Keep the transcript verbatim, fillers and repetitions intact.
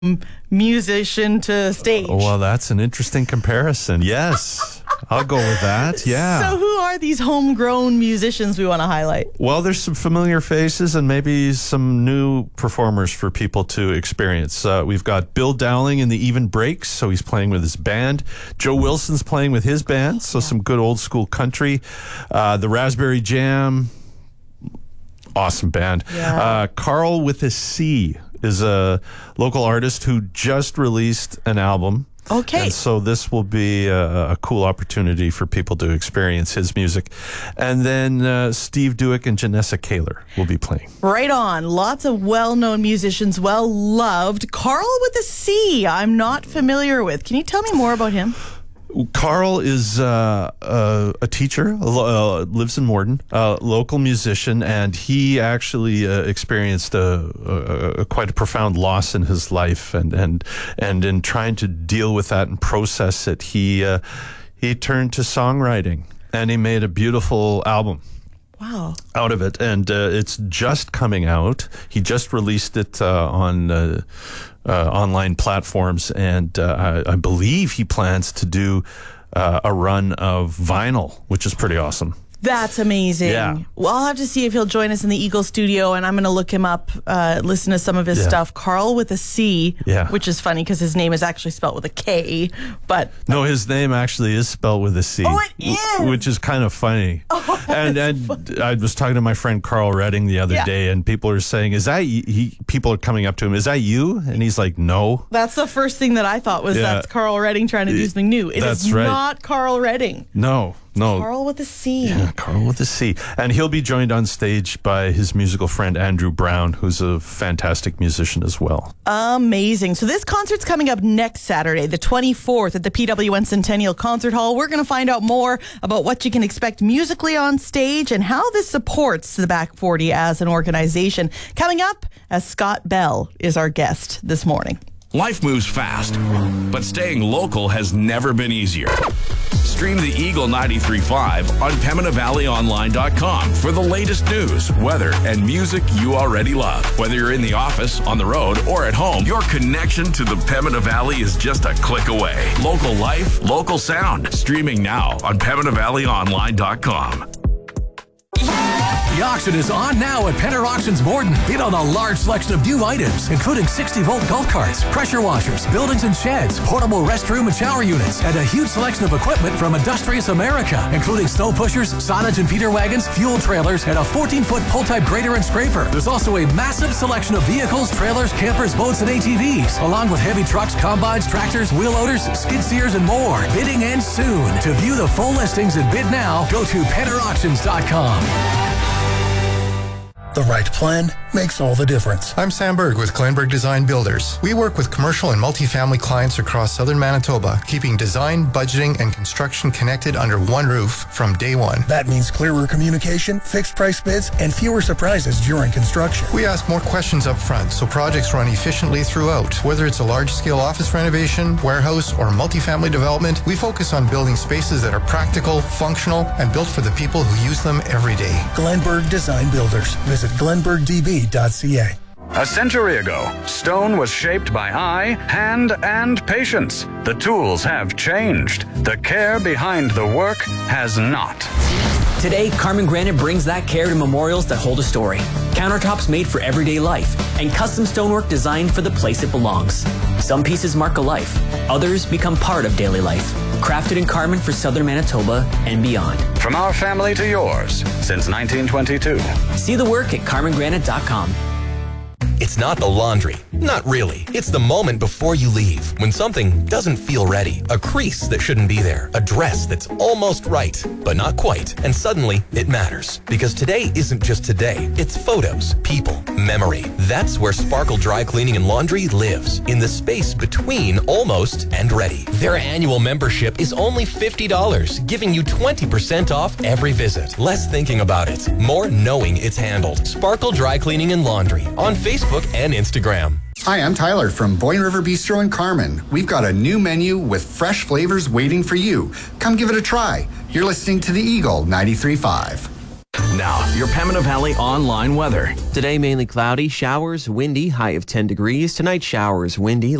musician to stage. Well, that's an interesting comparison. Yes, I'll go with that. Yeah. So who are these homegrown musicians we want to highlight? Well, there's some familiar faces and maybe some new performers for people to experience. Uh, we've got Bill Dowling in the Even Breaks, so he's playing with his band. Joe Wilson's playing with his band, so some good old school country. Uh, the Raspberry Jam, awesome band. Yeah. Uh, Carl with a C is a local artist who just released an album. Okay. And so this will be a, a cool opportunity for people to experience his music. And then uh, Steve Duick and Janessa Kaler will be playing. Right on. Lots of well-known musicians, well-loved. Carl with a C, I'm not familiar with. Can you tell me more about him? Carl is uh, uh, a teacher, uh, lives in Morden, a local musician, and he actually uh, experienced a, a, a quite a profound loss in his life, and and and in trying to deal with that and process it, he uh, he turned to songwriting, and he made a beautiful album. Wow. Out of it, and uh, it's just coming out. He just released it uh, on uh, uh, online platforms, and uh, I, I believe he plans to do uh, a run of vinyl, which is pretty awesome. That's amazing. Yeah. Well, I'll have to see if he'll join us in the Eagle studio, and I'm going to look him up, uh, listen to some of his Yeah. stuff. Carl with a C, Yeah. which is funny because his name is actually spelled with a K, but... No, his name actually is spelled with a C. Oh, it is? Which is kind of funny. Oh, and and I was talking to my friend Carl Redding the other Yeah. day, and people are saying, is that y-? he? People are coming up to him, is that you? And he's like, no. That's the first thing that I thought was Yeah. that's Carl Redding trying to do something new. It That's is right. not Carl Redding. No, no. Carl with a C. Yeah, Carl with a C. And he'll be joined on stage by his musical friend Andrew Brown, who's a fantastic musician as well. Amazing. So this concert's coming up next Saturday, the twenty-fourth at the P W N Centennial Concert Hall. We're going to find out more about what you can expect musically on stage and how this supports the Back forty as an organization. Coming up, as Scott Bell is our guest this morning. Life moves fast, but staying local has never been easier. Stream the Eagle ninety-three point five on Pembina Valley Online dot com for the latest news, weather, and music you already love. Whether you're in the office, on the road, or at home, your connection to the Pembina Valley is just a click away. Local life, local sound. Streaming now on Pembina Valley Online dot com. The auction is on now at Penner Auctions Morden. Bid on a large selection of new items, including sixty volt golf carts, pressure washers, buildings and sheds, portable restroom and shower units, and a huge selection of equipment from Industrious America, including snow pushers, silage and feeder wagons, fuel trailers, and a fourteen foot pull-type grader and scraper. There's also a massive selection of vehicles, trailers, campers, boats, and A T Vs, along with heavy trucks, combines, tractors, wheel loaders, skid steers, and more. Bidding ends soon. To view the full listings and bid now, go to Penner Auctions dot com. The right plan makes all the difference. I'm Sam Berg with Glenberg Design Builders. We work with commercial and multifamily clients across southern Manitoba, keeping design, budgeting, and construction connected under one roof from day one. That means clearer communication, fixed price bids, and fewer surprises during construction. We ask more questions up front so projects run efficiently throughout. Whether it's a large-scale office renovation, warehouse, or multifamily development, we focus on building spaces that are practical, functional, and built for the people who use them every day. Glenberg Design Builders. Visit glenberg d b dot c a. A century ago, stone was shaped by eye, hand, and patience. The tools have changed. The care behind the work has not. Today, Carmen Granite brings that care to memorials that hold a story. Countertops made for everyday life, and custom stonework designed for the place it belongs. Some pieces mark a life, others become part of daily life. Crafted in Carmen for southern Manitoba and beyond. From our family to yours, since nineteen twenty-two. See the work at carmen granite dot com. It's not the laundry. Not really. It's the moment before you leave, when something doesn't feel ready. A crease that shouldn't be there. A dress that's almost right, but not quite. And suddenly, it matters. Because today isn't just today. It's photos, people, memory. That's where Sparkle Dry Cleaning and Laundry lives. In the space between almost and ready. Their annual membership is only fifty dollars, giving you twenty percent off every visit. Less thinking about it, more knowing it's handled. Sparkle Dry Cleaning and Laundry on Facebook and Instagram. Hi, I'm Tyler from Boyne River Bistro in Carmen. We've got a new menu with fresh flavors waiting for you. Come give it a try. You're listening to the Eagle ninety-three point five. Now, your Pembina Valley online weather. Today, mainly cloudy, showers, windy, high of ten degrees. Tonight, showers, windy.